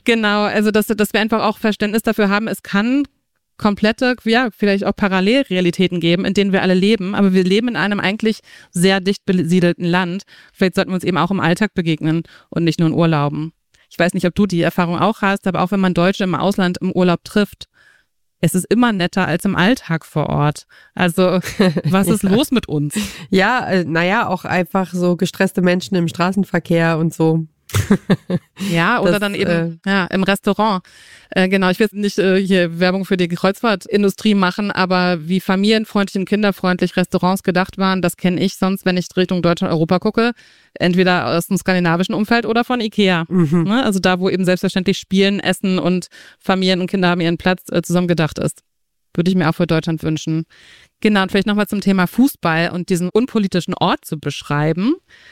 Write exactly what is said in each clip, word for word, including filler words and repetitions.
Genau, also dass, dass wir einfach auch Verständnis dafür haben, es kann komplette, ja, vielleicht auch Parallelrealitäten geben, in denen wir alle leben, aber wir leben in einem eigentlich sehr dicht besiedelten Land. Vielleicht sollten wir uns eben auch im Alltag begegnen und nicht nur in Urlauben. Ich weiß nicht, ob du die Erfahrung auch hast, aber auch wenn man Deutsche im Ausland im Urlaub trifft, es ist immer netter als im Alltag vor Ort. Also, was ist ja. los mit uns? Ja, äh, naja, auch einfach so gestresste Menschen im Straßenverkehr und so. Ja, oder das, dann eben äh, ja, im Restaurant. Äh, genau, ich will nicht äh, hier Werbung für die Kreuzfahrtindustrie machen, aber wie familienfreundlich und kinderfreundlich Restaurants gedacht waren, das kenne ich sonst, wenn ich Richtung Deutschland, Europa gucke, entweder aus dem skandinavischen Umfeld oder von Ikea. Mhm. Ne? Also da, wo eben selbstverständlich Spielen, Essen und Familien und Kinder haben ihren Platz äh, zusammen gedacht ist. Würde ich mir auch für Deutschland wünschen. Genau, und vielleicht nochmal zum Thema Fußball und diesen unpolitischen Ort zu beschreiben.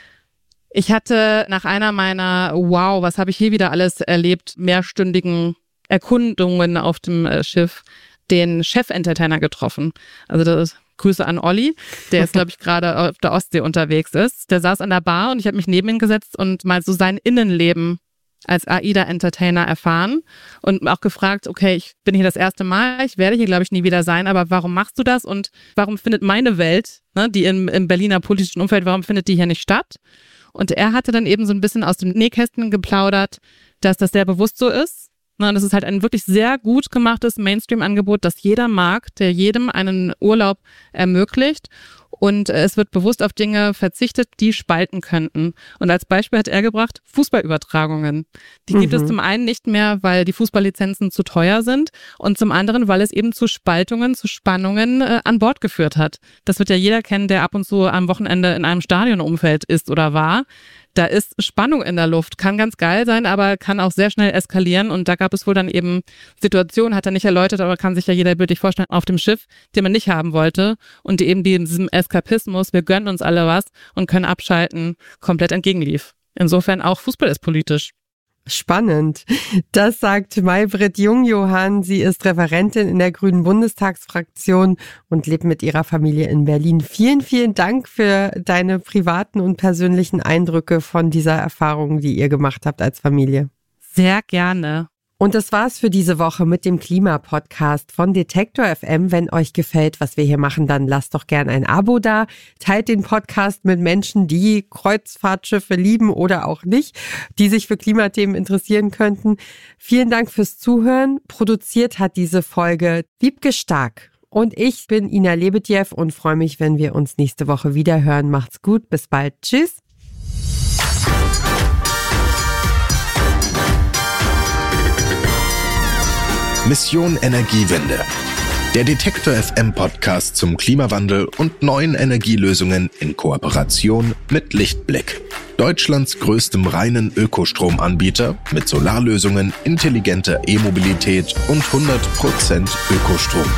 Ich hatte nach einer meiner, wow, was habe ich hier wieder alles erlebt, mehrstündigen Erkundungen auf dem äh, Schiff, den Chef-Entertainer getroffen. Also das ist, Grüße an Olli, der jetzt, glaube ich, gerade auf der Ostsee unterwegs ist. Der saß an der Bar und ich habe mich neben ihn gesetzt und mal so sein Innenleben als AIDA-Entertainer erfahren und auch gefragt, okay, ich bin hier das erste Mal, ich werde hier, glaube ich, nie wieder sein, aber warum machst du das und warum findet meine Welt, ne, die im, im Berliner politischen Umfeld, warum findet die hier nicht statt? Und er hatte dann eben so ein bisschen aus dem Nähkästchen geplaudert, dass das sehr bewusst so ist. Und das ist halt ein wirklich sehr gut gemachtes Mainstream-Angebot, das jeder mag, der jedem einen Urlaub ermöglicht. Und es wird bewusst auf Dinge verzichtet, die spalten könnten. Und als Beispiel hat er gebracht, Fußballübertragungen. Die mhm. gibt es zum einen nicht mehr, weil die Fußballlizenzen zu teuer sind und zum anderen, weil es eben zu Spaltungen, zu Spannungen äh, an Bord geführt hat. Das wird ja jeder kennen, der ab und zu am Wochenende in einem Stadionumfeld ist oder war. Da ist Spannung in der Luft, kann ganz geil sein, aber kann auch sehr schnell eskalieren und da gab es wohl dann eben Situationen, hat er nicht erläutert, aber kann sich ja jeder bildlich vorstellen, auf dem Schiff, die man nicht haben wollte und die eben diesem Eskapismus, wir gönnen uns alle was und können abschalten, komplett entgegenlief. Insofern auch Fußball ist politisch. Spannend. Das sagt Maybrit Jungjohann. Sie ist Referentin in der Grünen Bundestagsfraktion und lebt mit ihrer Familie in Berlin. Vielen, vielen Dank für deine privaten und persönlichen Eindrücke von dieser Erfahrung, die ihr gemacht habt als Familie. Sehr gerne. Und das war's für diese Woche mit dem Klima-Podcast von Detektor F M. Wenn euch gefällt, was wir hier machen, dann lasst doch gern ein Abo da. Teilt den Podcast mit Menschen, die Kreuzfahrtschiffe lieben oder auch nicht, die sich für Klimathemen interessieren könnten. Vielen Dank fürs Zuhören. Produziert hat diese Folge Wiebke Stark. Und ich bin Ina Lebedjew und freue mich, wenn wir uns nächste Woche wieder hören. Macht's gut. Bis bald. Tschüss. Mission Energiewende. Der Detektor F M Podcast zum Klimawandel und neuen Energielösungen in Kooperation mit Lichtblick. Deutschlands größtem reinen Ökostromanbieter mit Solarlösungen, intelligenter E-Mobilität und hundert Prozent Ökostrom.